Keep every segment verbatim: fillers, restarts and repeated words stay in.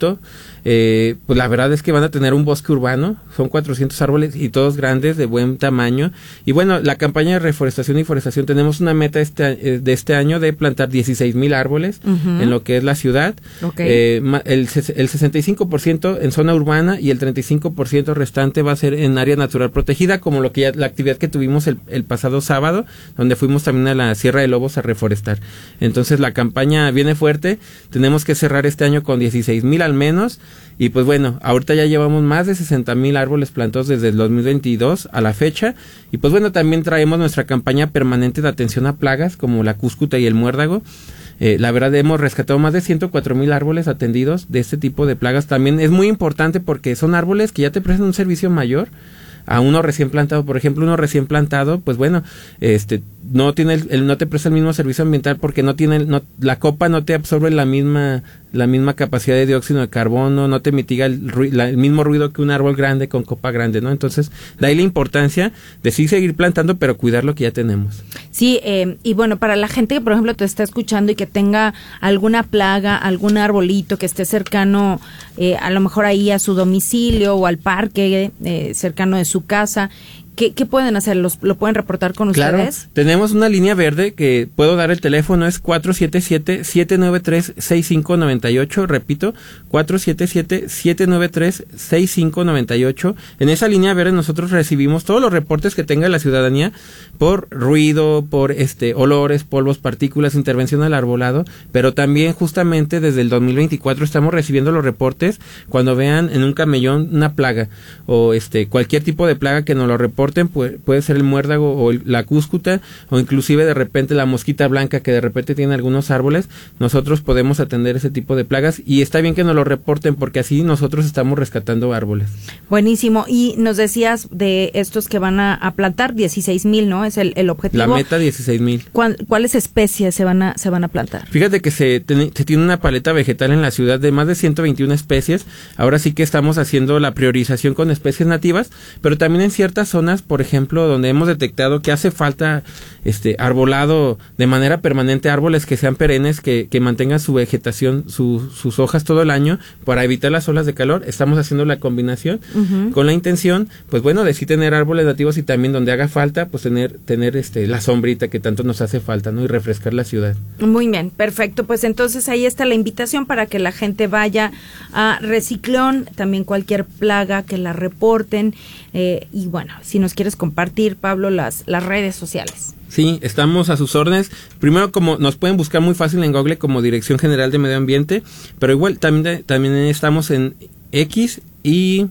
fruto, eh, pues la verdad es que van a tener un bosque urbano, son cuatrocientos árboles y todos grandes, de buen tamaño. Y bueno, la campaña de reforestación y forestación, tenemos una meta este, de este año de plantar dieciséis mil árboles uh-huh. en lo que es la ciudad, okay. eh, el, el sesenta y cinco por ciento en zona urbana y el treinta y cinco por ciento restante va a ser en área natural protegida, como lo que ya, la actividad que tuvimos el, el pasado sábado, donde fuimos también a la Sierra de Lobos a reforestar. Entonces la campaña viene fuerte, tenemos que cerrar este año con dieciséis mil al menos, y pues bueno, ahorita ya llevamos más de sesenta mil árboles plantados desde el dos mil veintidós a la fecha, y pues bueno, también traemos nuestra campaña permanente de atención a plagas, como la cúscuta y el muérdago. Eh, la verdad hemos rescatado más de ciento cuatro mil árboles atendidos de este tipo de plagas. También es muy importante porque son árboles que ya te prestan un servicio mayor a uno recién plantado. Por ejemplo, uno recién plantado, pues bueno, este no tiene el, el no te presta el mismo servicio ambiental porque no tiene no, la copa no te absorbe la misma la misma capacidad de dióxido de carbono, no te mitiga el, ru- la, el mismo ruido que un árbol grande con copa grande, ¿no? Entonces, de ahí la importancia de sí seguir plantando, pero cuidar lo que ya tenemos. Sí, eh, y bueno, para la gente que, por ejemplo, te está escuchando y que tenga alguna plaga, algún arbolito que esté cercano, eh, a lo mejor ahí a su domicilio o al parque eh, cercano de su casa, ¿Qué, ¿Qué pueden hacer? ¿Los, ¿Lo pueden reportar con claro, ustedes? Tenemos una línea verde que puedo dar el teléfono, es cuatro siete siete, siete nueve tres, seis cinco nueve ocho, repito, cuatro siete siete, siete nueve tres, seis cinco nueve ocho. En esa línea verde nosotros recibimos todos los reportes que tenga la ciudadanía por ruido, por este olores, polvos, partículas, intervención al arbolado, pero también justamente desde el dos mil veinticuatro estamos recibiendo los reportes cuando vean en un camellón una plaga o este cualquier tipo de plaga que nos lo reporten. Puede, puede ser el muérdago o el, la cúscuta o inclusive de repente la mosquita blanca que de repente tiene algunos árboles. Nosotros podemos atender ese tipo de plagas y está bien que nos lo reporten porque así nosotros estamos rescatando árboles. Buenísimo. Y nos decías de estos que van a, a plantar dieciséis mil, ¿no? Es el, el objetivo. La meta dieciséis mil. ¿Cuáles especies se van a se van a plantar? Fíjate que se, ten, se tiene una paleta vegetal en la ciudad de más de ciento veintiuna especies. Ahora sí que estamos haciendo la priorización con especies nativas, pero también en ciertas zonas, por ejemplo, donde hemos detectado que hace falta este arbolado de manera permanente, árboles que sean perennes, que, que mantengan su vegetación, su, sus hojas todo el año para evitar las olas de calor. Estamos haciendo la combinación uh-huh. con la intención, pues bueno, de sí tener árboles nativos y también donde haga falta, pues tener tener este la sombrita que tanto nos hace falta, ¿no? Y refrescar la ciudad. Muy bien, perfecto. Pues entonces ahí está la invitación para que la gente vaya a Reciclón, también cualquier plaga que la reporten, eh, y bueno, si nos quieres compartir, Pablo, las las redes sociales. Sí, estamos a sus órdenes. Primero, como nos pueden buscar muy fácil en Google como Dirección General de Medio Ambiente, pero igual también también estamos en X y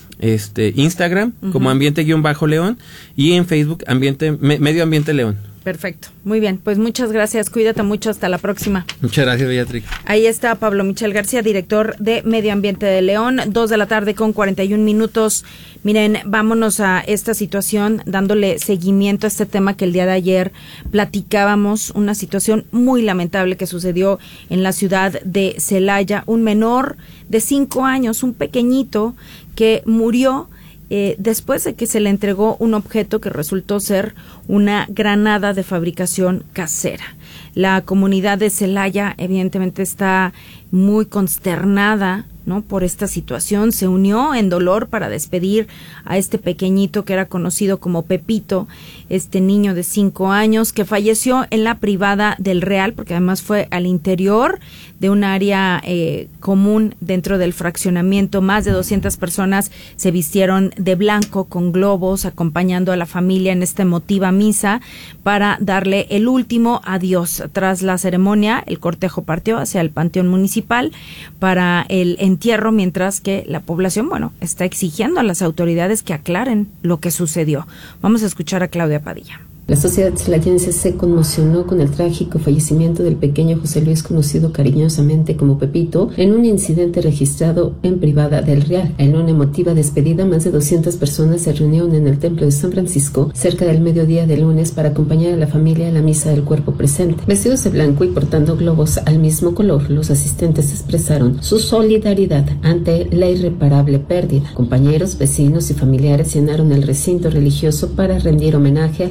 este Instagram uh-huh. como Ambiente-León y en Facebook Ambiente me, Medio Ambiente León. Perfecto, muy bien, pues muchas gracias, cuídate mucho, hasta la próxima. Muchas gracias, Beatriz. Ahí está Pablo Michel García, director de Medio Ambiente de León, dos de la tarde con cuarenta y un minutos. Miren, vámonos a esta situación, dándole seguimiento a este tema que el día de ayer platicábamos, una situación muy lamentable que sucedió en la ciudad de Celaya, un menor de cinco años, un pequeñito que murió Eh, después de que se le entregó un objeto que resultó ser una granada de fabricación casera. La comunidad de Celaya evidentemente está muy consternada, ¿no?, por esta situación. Se unió en dolor para despedir a este pequeñito que era conocido como Pepito, este niño de cinco años que falleció en la privada del Real, porque además fue al interior de un área eh, común dentro del fraccionamiento. Más de doscientas personas se vistieron de blanco con globos, acompañando a la familia en esta emotiva misa para darle el último adiós. Tras la ceremonia, el cortejo partió hacia el Panteón Municipal para el entierro, mientras que la población, bueno, está exigiendo a las autoridades que aclaren lo que sucedió. Vamos a escuchar a Claudia Padilla. La sociedad celayense se conmocionó con el trágico fallecimiento del pequeño José Luis, conocido cariñosamente como Pepito, en un incidente registrado en privada del Real. En una emotiva despedida, más de doscientas personas se reunieron en el Templo de San Francisco cerca del mediodía de lunes para acompañar a la familia a la misa del cuerpo presente. Vestidos de blanco y portando globos al mismo color, los asistentes expresaron su solidaridad ante la irreparable pérdida. Compañeros, vecinos y familiares llenaron el recinto religioso para rendir homenaje al menor de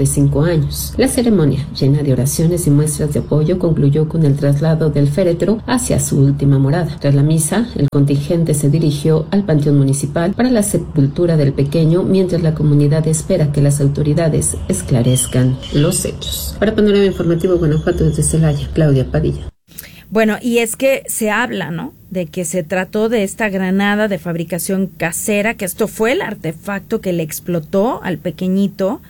cinco años. La ceremonia, llena de oraciones y muestras de apoyo, concluyó con el traslado del féretro hacia su última morada. Tras la misa, el contingente se dirigió al Panteón Municipal para la sepultura del pequeño, mientras la comunidad espera que las autoridades esclarezcan los hechos. Para Panorama Informativo Guanajuato, desde Celaya, Claudia Padilla. Bueno, y es que se habla, ¿no?, de que se trató de esta granada de fabricación casera, que esto fue el artefacto que le explotó al pequeñito,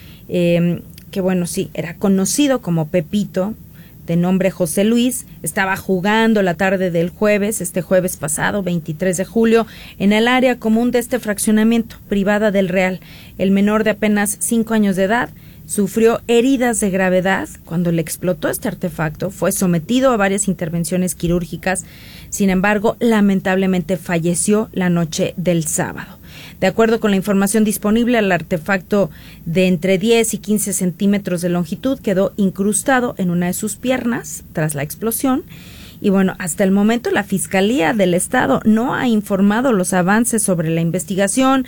eh, que bueno, sí, era conocido como Pepito, de nombre José Luis. Estaba jugando la tarde del jueves, este jueves pasado, veintitrés de julio, en el área común de este fraccionamiento, privada del Real. El menor de apenas cinco años de edad sufrió heridas de gravedad cuando le explotó este artefacto, fue sometido a varias intervenciones quirúrgicas, sin embargo, lamentablemente falleció la noche del sábado. De acuerdo con la información disponible, el artefacto de entre diez y quince centímetros de longitud quedó incrustado en una de sus piernas tras la explosión. Y bueno, hasta el momento la Fiscalía del Estado no ha informado los avances sobre la investigación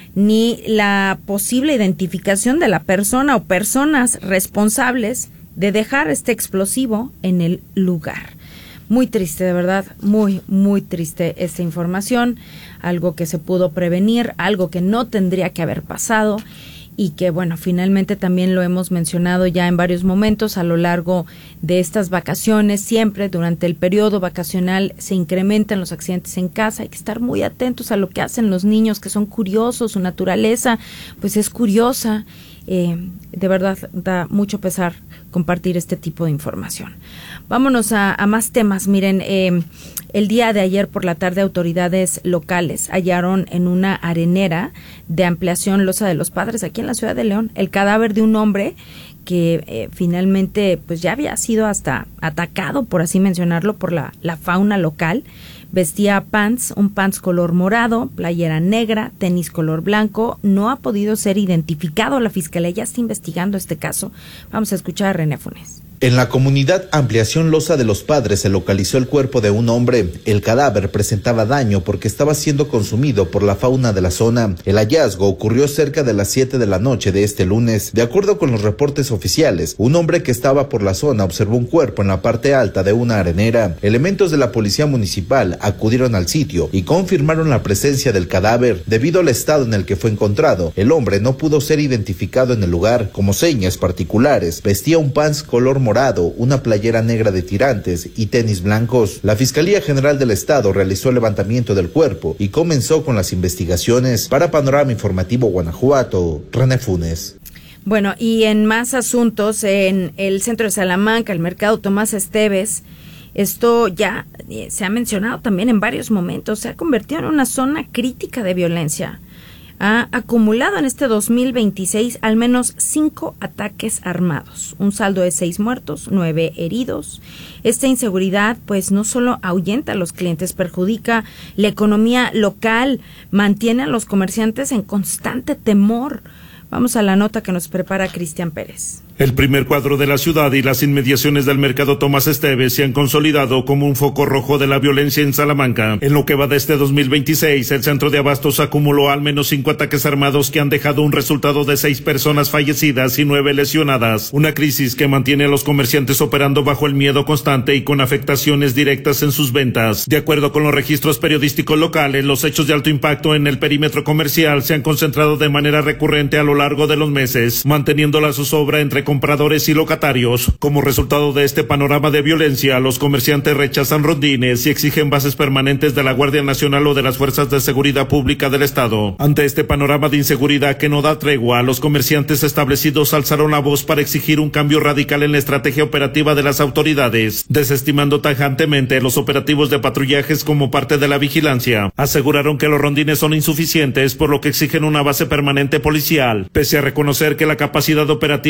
ni la posible identificación de la persona o personas responsables de dejar este explosivo en el lugar. Muy triste, de verdad, muy, muy triste esta información, algo que se pudo prevenir, algo que no tendría que haber pasado y que, bueno, finalmente también lo hemos mencionado ya en varios momentos a lo largo de estas vacaciones. Siempre durante el periodo vacacional se incrementan los accidentes en casa. Hay que estar muy atentos a lo que hacen los niños, que son curiosos, su naturaleza pues es curiosa. Eh, de verdad da mucho pesar compartir este tipo de información. Vámonos a, a más temas. Miren, eh, el día de ayer por la tarde autoridades locales hallaron en una arenera de ampliación Loza de los Padres aquí en la ciudad de León el cadáver de un hombre que eh, finalmente pues ya había sido hasta atacado, por así mencionarlo, por la, la fauna local. Vestía pants, un pants color morado, playera negra, tenis color blanco. No ha podido ser identificado. La Fiscalía ya está investigando este caso. Vamos a escuchar a René Funes. En la comunidad Ampliación Loza de los Padres se localizó el cuerpo de un hombre. El cadáver presentaba daño porque estaba siendo consumido por la fauna de la zona. El hallazgo ocurrió cerca de las siete de la noche de este lunes. De acuerdo con los reportes oficiales, un hombre que estaba por la zona observó un cuerpo en la parte alta de una arenera. Elementos de la policía municipal acudieron al sitio y confirmaron la presencia del cadáver. Debido al estado en el que fue encontrado, el hombre no pudo ser identificado en el lugar. Como señas particulares, vestía un pants color morado, una playera negra de tirantes y tenis blancos. La Fiscalía General del Estado realizó el levantamiento del cuerpo y comenzó con las investigaciones. Para Panorama Informativo Guanajuato, René Funes. Bueno, y en más asuntos, en el centro de Salamanca, el mercado Tomás Esteves, esto ya eh, se ha mencionado también en varios momentos, se ha convertido en una zona crítica de violencia. Ha acumulado en este dos mil veintiséis al menos cinco ataques armados, un saldo de seis muertos, nueve heridos. Esta inseguridad pues no solo ahuyenta a los clientes, perjudica la economía local, mantiene a los comerciantes en constante temor. Vamos a la nota que nos prepara Cristian Pérez. El primer cuadro de la ciudad y las inmediaciones del mercado Tomás Esteves se han consolidado como un foco rojo de la violencia en Salamanca. En lo que va de este dos mil veintiséis, el centro de abastos acumuló al menos cinco ataques armados que han dejado un resultado de seis personas fallecidas y nueve lesionadas. Una crisis que mantiene a los comerciantes operando bajo el miedo constante y con afectaciones directas en sus ventas. De acuerdo con los registros periodísticos locales, los hechos de alto impacto en el perímetro comercial se han concentrado de manera recurrente a lo largo de los meses, manteniendo la zozobra entre compradores y locatarios. Como resultado de este panorama de violencia, los comerciantes rechazan rondines y exigen bases permanentes de la Guardia Nacional o de las Fuerzas de Seguridad Pública del Estado. Ante este panorama de inseguridad que no da tregua, los comerciantes establecidos alzaron la voz para exigir un cambio radical en la estrategia operativa de las autoridades, desestimando tajantemente los operativos de patrullajes como parte de la vigilancia. Aseguraron que los rondines son insuficientes, por lo que exigen una base permanente policial, pese a reconocer que la capacidad operativa del municipio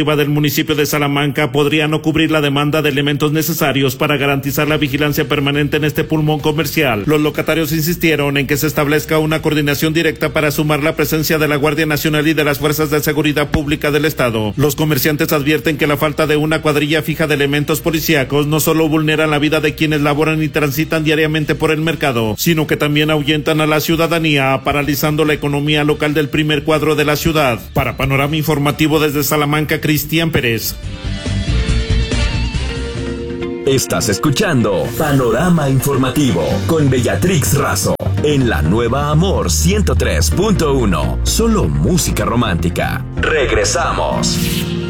municipio de Salamanca podría no cubrir la demanda de elementos necesarios para garantizar la vigilancia permanente en este pulmón comercial. Los locatarios insistieron en que se establezca una coordinación directa para sumar la presencia de la Guardia Nacional y de las Fuerzas de Seguridad Pública del Estado. Los comerciantes advierten que la falta de una cuadrilla fija de elementos policíacos no solo vulnera la vida de quienes laboran y transitan diariamente por el mercado, sino que también ahuyentan a la ciudadanía, paralizando la economía local del primer cuadro de la ciudad. Para Panorama Informativo desde Salamanca, Cristian Pérez. Estás escuchando Panorama Informativo con Beatrix Razo en la nueva Amor ciento tres punto uno. Solo música romántica. Regresamos.